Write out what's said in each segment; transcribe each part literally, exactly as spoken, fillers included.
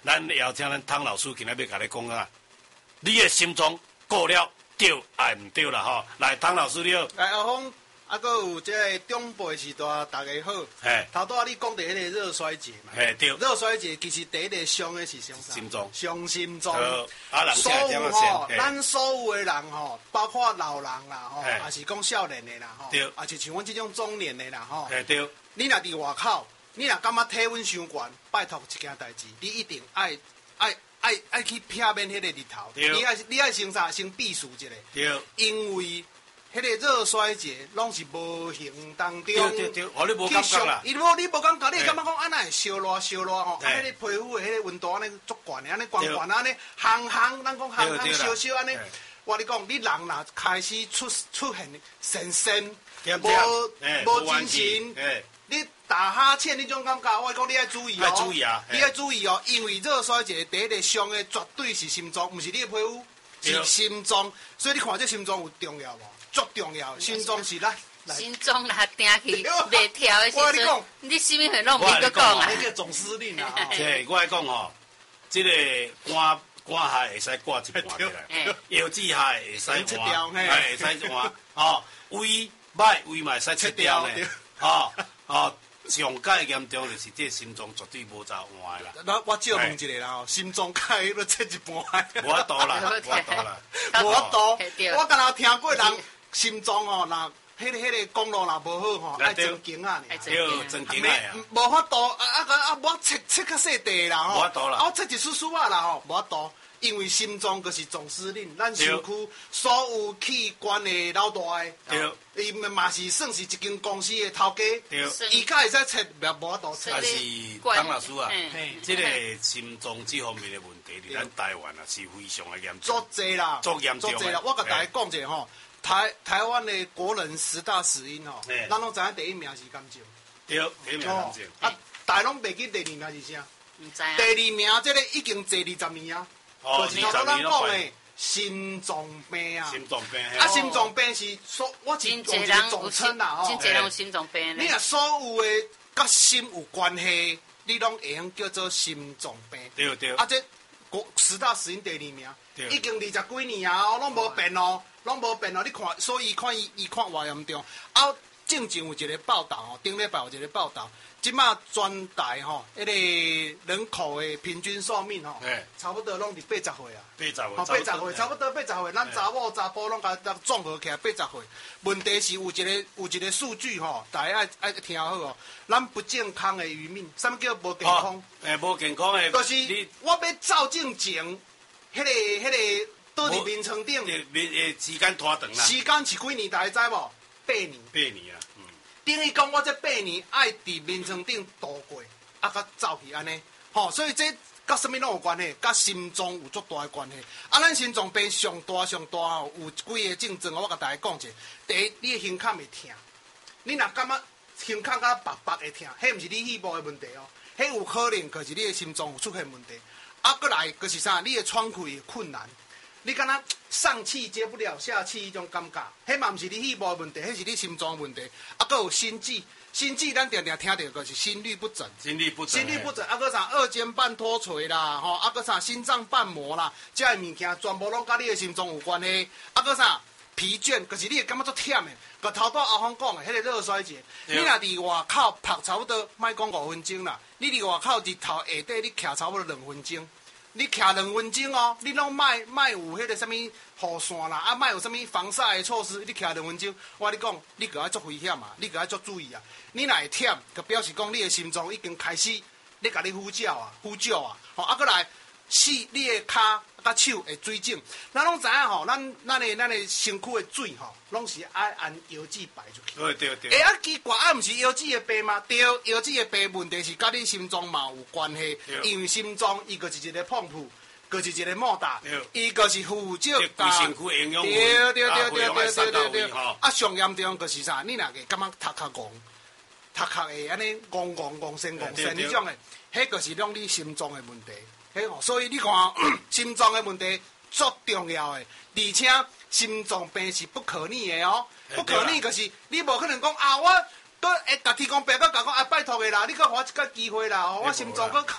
咱也请咱汤老师今日要甲你讲啊，你的心脏过了对还唔对啦吼？来，汤老师你好。 来，阿峰，啊，搁有这个长辈时代，大家好。 嘿， 头拄仔你讲的迄个热衰竭嘛？ 嘿，对。 热衰竭其实第一个伤的是伤啥？ 心脏。 伤心脏。 啊，人所有吼，咱所有的人吼，包括老人啦吼，也是讲少年的啦吼， 对， 也是像阮这种中年的啦吼。 嘿，对。 你若伫外口，你若感觉体温伤悬，拜托一件代志，你一定爱爱爱爱去避免迄个日头。你爱你爱先啥？先避暑一下。 对。 因为迄个热衰竭拢是无形当中。 对对对，哦，你无感觉啦。 伊无你无感觉，你会感觉讲安那会烧热烧热吼，啊，迄个皮肤的迄个温度安尼足悬的，安尼悬悬安尼，烘烘，咱讲烘烘烧烧安尼。我你讲，你人若开始出出现神神，无无精神。你打哈欠，你种感觉，我讲你要注意哦， 注意啊， 你要注意哦，因为热衰竭第一个伤的绝对是心脏，不是你的皮肤，是心脏。所以你看这心脏有重要无？足重要，心脏是咱。 心脏若定去袂跳的时阵，你什么话拢袂搁讲啊？ 你叫总司令啊！ 即我来讲吼，这个肝肝下会使挂一半起来，腰子下会使换，会使换，吼胃歹胃嘛会使切掉呢，吼吼上介严重就是这心脏绝对无咋换啦。 那我借问一下啦吼，心脏介要切一半？ 无法度啦，无法度啦， 无法度。我敢若听过人心脏哦，若迄个迄个公路若无好吼，爱装经啊， 对，装经啊， 无法度啊啊啊！我切切较细地啦吼， 无法度啦， 我切一丝丝啊啦吼，无法度。因为心脏就是总司令，咱身躯所有器官的老大个，伊嘛是算是一间公司的头家，伊才会使切，也无法度切。 但是汤老师啊，这个心脏这方面的问题，伫咱台湾啊是非常的严重， 足济啦， 足严重。 足济啦，我甲大家讲者吼，台台湾的国人十大死因吼，咱拢知影第一名是感情， 对，第一名感情。 啊，大家拢袂记第二名是啥？ 唔知啊。 第二名这个已经坐二十年啊。就是头咱讲的心脏病啊， 心脏病啊，心脏病是所，我是用一个总称啦吼。 真侪人有心脏病你若所有的甲心有关系，你拢会用叫做心脏病。 对对。 啊，这国十大死因第二名，已经二十几年啊，哦，拢无变哦，拢无变哦。你看，所以看伊伊看偌严重。啊，正前有一个报道吼，顶礼拜有一个报道。即马全台吼，迄个人口的平均寿命吼，差不多拢伫八十岁啊。 八十岁， 八十岁，差不多八十岁。咱查某查甫拢甲咱综合起来八十岁。问题是有一个有一个数据吼，大家爱爱听好哦。咱不健康的余命，什么叫无健康？ 诶，无健康的， 就是我要照正前，迄个迄个倒伫眠床顶， 面诶时间拖长啦。 时间是几年？大家知无？八年。 八年啊。 等于讲，我这八年爱伫眠床顶度过，啊，甲走去安尼，吼，所以这甲什么拢有关系，甲心脏有足大的关系。啊，咱心脏病上大上大吼，有几个症状，我甲大家讲者。第一，你的胸腔会痛，你若感觉胸腔甲白白会痛，迄毋是你肺部的问题哦，迄有可能就是你的心脏有出现问题。啊，过来就是啥，你的喘气困难。你敢若上气接不了下气，迄种感觉，迄嘛毋是你肺部的问题，迄是你心脏的问题。啊，搁有心悸，心悸咱常常听到就是心律不整， 心律不整， 心律不整。啊，搁啥二尖瓣脱垂啦，吼，啊，搁啥心脏瓣膜啦，这些物件全部拢甲你的心脏有关系。啊，搁啥疲倦，就是你会感觉足忝的。个头拄阿芳讲的，迄个热衰竭，你若伫外口晒差不多，莫讲五分钟啦，你伫外口日头下底，你徛差不多两分钟。你徛两分钟哦，你拢莫莫有迄个什么雨伞啦，啊莫有什么防晒的措施，你徛两分钟，我跟你讲，你个爱足危险啊，你个爱足注意啊。你若会忝，就表示讲你的心脏已经开始咧甲你呼叫啊，呼叫啊，吼啊，过来，是你的骹甲手会水肿。咱拢知影吼，咱咱的咱的身躯的水吼，拢是爱按腰子排出去。 对对对。 哎啊，奇怪啊，毋是腰子的病吗？对，腰子的病问题是甲你心脏嘛有关系，因为心脏伊就是一个泵浦，就是一个莫达，伊就是负责甲身躯营养对对对对对对对对。啊，上严重就是啥？你若个感觉头壳戆，头壳会安尼戆戆戆声戆声迄种的，迄就是拢你心脏的问题。迄吼，所以你看心脏的问题足重要的，而且心脏病是不可逆的哦。不可逆就是你无可能讲啊，我搁会甲天公伯搁甲讲啊，拜托的啦，你搁互我一个机会啦，我心脏搁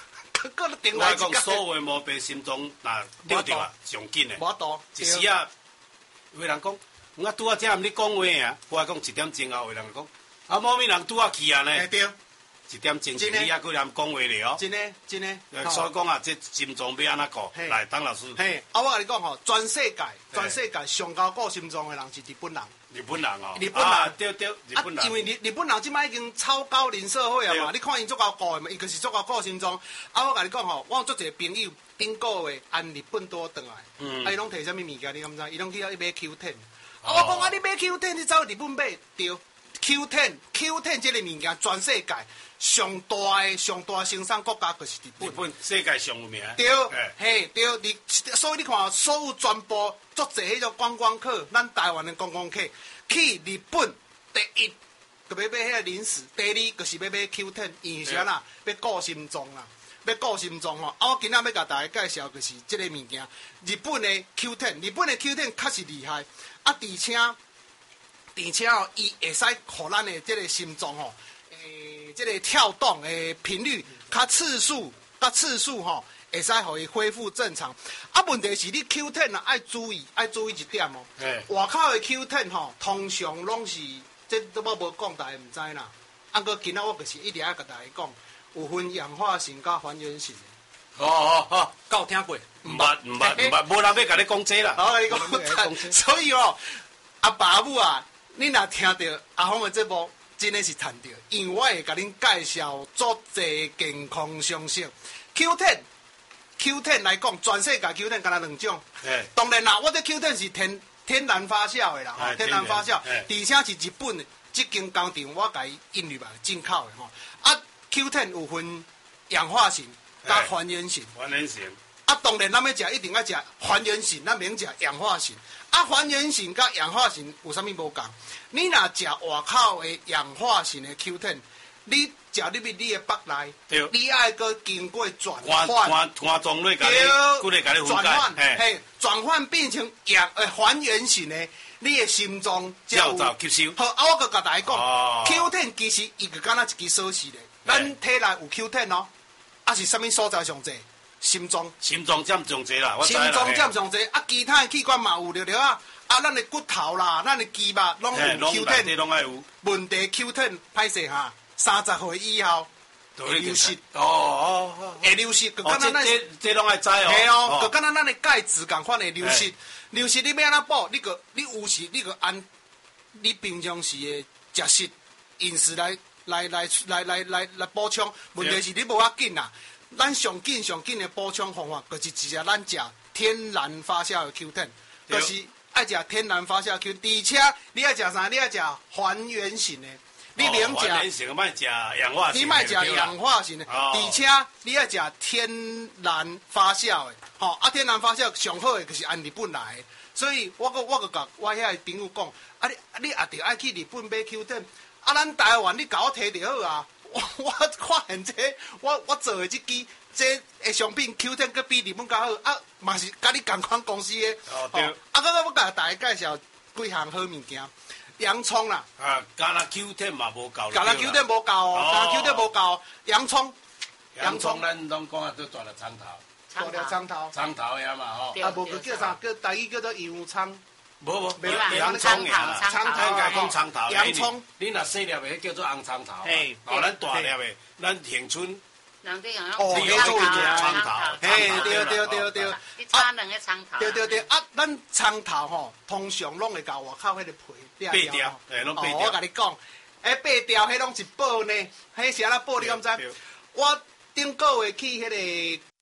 搁另我外一讲所谓毛病心中那对着啊，上紧的。 无多， 一时啊，有人讲，我拄啊正你讲话啊，我讲一点钟后，有人讲，啊，某物人拄啊去啊呢。 对。 一点钟前你还佫念讲话了哦。 真诶，真诶。 所以讲啊，这心脏要安怎顾？来，当老师。 嘿，啊，我甲你讲吼，全世界，全世界上高顾心脏诶人是日本人。 日本人哦。 日本人。啊， 对对，日本人。 啊，因为日日本人即摆已经超高龄社会啊嘛，你看因足够顾诶嘛，伊就是足够顾心脏。啊，我甲你讲吼，我有足一个朋友，顶个月按日本倒转来，啊，伊拢摕啥物物件？你敢知？伊拢去遐买 Q 十。啊，我讲啊，你买 Q 十，你走日本买？对 ，Q 十 Q 十这个物件，全世界。上大诶上大生产国家就是日本， 日本世界上有名。 对，嘿对，你所以你看，所有全部足侪迄种观光客，咱台湾诶观光客去日本，第一就要买迄个零食，第二就是要买 Q 十，因为啥啦？要顾心脏啦，要顾心脏吼。啊，我今仔要甲大家介绍就是即个物件，日本诶 Q 十，日本诶 Q 十确实厉害，啊，而且而且哦，伊会使互咱诶即个心脏吼。诶，这个跳动诶频率、较次数、较次数吼，会使互伊恢复正常。啊，问题是你 Q 十啊，爱注意，爱注意一点哦。外口诶 Q 十吼，通常拢是，这都我无讲，大家毋知啦。啊，个今仔我就是一直爱甲大家讲，有分氧化型甲还原型。 哦哦哦， 有听过？ 毋捌毋捌毋捌，无人要甲你讲这啦。 好，你讲，所以哦，阿爸母啊，你若听到阿峰诶节目。真诶是赚到，因为我会甲恁介绍足侪健康常识。Q 十 Q 十来讲，全世界 Q 十干那两种。当然啦，我这 Q 十是天天然发酵的啦，吼，天然发酵，而且是日本的即间工厂，我甲伊引入来进口的吼。啊 ，Q 十有分氧化型甲还原型。 还原型。 啊，当然咱要食一定要食还原型，咱免食氧化型。啊，还原型甲氧化型有啥物无共？你若食外口的氧化型的 Q 十，你食入去你的腹内，你爱个经过转换， 换换种类甲你，骨类甲你转换，嘿，转换变成氧呃还原型的，你的心脏才有吸收。 好，啊，我佮大家讲 ，Q 十其实伊就敢若一支锁匙咧，咱体内有 Q 十哦，啊是啥物所在上济？心脏， 心脏占上济啦， 心脏占上济，啊，其他的器官嘛有了了啊，啊，咱的骨头啦，咱的肌肉拢有 Q 十， 拢爱有。 问题 Q 十歹势哈，三十岁以后会流失， 哦哦哦， 会流失，就敢若咱这这拢爱知哦， 系哦，就敢若咱的钙质共款会流失，流失你要安怎补？你个你有时你个按你平常时的食食饮食来来来来来来来补充，问题是你无要紧啦。咱上紧上紧的补充方法，就是直接咱食天然发酵的 Q 十，就是爱食天然发酵 Q， 而且你爱食啥？你爱食还原型的，你免食。 还原型莫食氧化型。 你莫食氧化型的，而且你爱食天然发酵的，吼啊！天然发酵上好的就是按日本来的，所以我个我个甲我遐朋友讲，啊你你也着爱去日本买 Q 十，啊咱台湾你甲我摕着好啊！我我发现这我我做的这支这个商品 Q 十，佮比日本较好啊，嘛是甲你同款公司的。 哦对。啊， 佮我甲大家介绍几项好物件，洋葱啦。 啊，干那 Q 十嘛无够。 干那 Q 十无够哦，干那 Q 十无够，洋葱。 洋葱咱拢讲啊，做大了葱头。 大了葱头。 葱头呀嘛吼。 啊，无个叫啥？叫台语叫做洋葱。 无无， 洋葱呀， 葱头应该讲葱头。 洋葱， 你若细粒的，迄叫做红葱头。嘿，哦，咱大粒的，咱恒春。 人哋用哦， 你做葱头。 嘿，对对对对。 你炒两个葱头。 对对对，啊，咱葱头吼，通常拢会甲外口迄个皮八条，嘿，拢八条。 我甲你讲，迄八条迄拢是宝呢，迄是安怎宝？你敢知？我顶个月去迄个